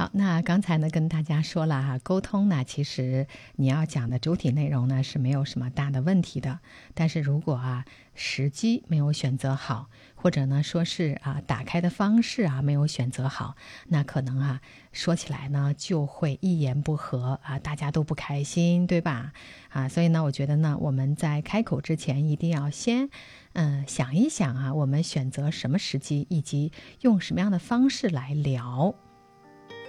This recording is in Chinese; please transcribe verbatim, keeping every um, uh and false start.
好，那刚才呢跟大家说了哈，沟通呢其实你要讲的主体内容呢是没有什么大的问题的，但是如果啊时机没有选择好，或者呢说是啊打开的方式啊没有选择好，那可能啊说起来呢就会一言不合啊，大家都不开心，对吧？啊，所以呢我觉得呢我们在开口之前一定要先嗯想一想啊，我们选择什么时机以及用什么样的方式来聊。